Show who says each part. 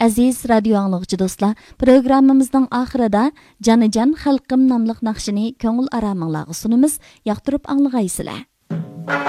Speaker 1: Aziz radio anlıqçı dostlar, programımızın ahirida Janajan xalqim nomli naqshini ko'ngil araminglarga sunamiz. Yoqtirib anglag'aysizlar.